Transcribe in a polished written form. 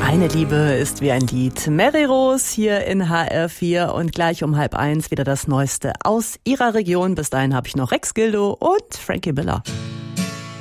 Eine Liebe ist wie ein Lied. Mary Rose hier in HR4 und gleich um 12:30 wieder das Neueste aus ihrer Region. Bis dahin habe ich noch Rex Gildo und Frankie Miller.